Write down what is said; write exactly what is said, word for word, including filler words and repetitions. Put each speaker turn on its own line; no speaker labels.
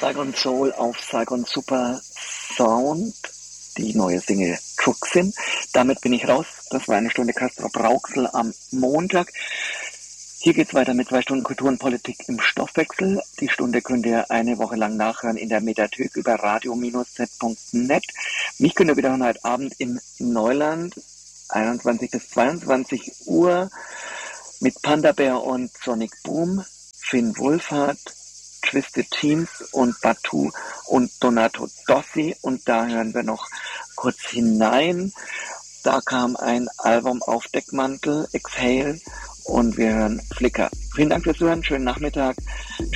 Saigon Soul auf Saigon Super Sound, die neue Single Truxin. Damit bin ich raus. Das war eine Stunde Castrop Rauxel am Montag. Hier geht's weiter mit zwei Stunden Kultur und Politik im Stoffwechsel. Die Stunde könnt ihr eine Woche lang nachhören in der Mediathek über radio Bindestrich z punkt net. Mich könnt ihr wieder heute Abend im Neuland, einundzwanzig bis zweiundzwanzig Uhr, mit Panda Bear und Sonic Boom, Finn Wohlfahrt, Twisted Teams und Batu und Donato Dossi. Und da hören wir noch kurz hinein. Da kam ein Album auf Deckmantel, Exhale, und wir hören Flicker. Vielen Dank fürs Zuhören, schönen Nachmittag.